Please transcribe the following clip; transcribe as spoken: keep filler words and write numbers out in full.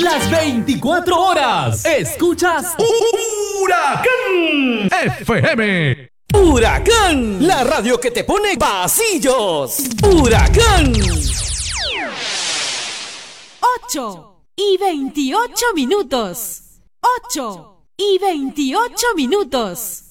las veinticuatro horas. Escuchas Huracán F M. Huracán, la radio que te pone pasillos. Huracán. ocho y veintiocho minutos. ocho y veintiocho minutos.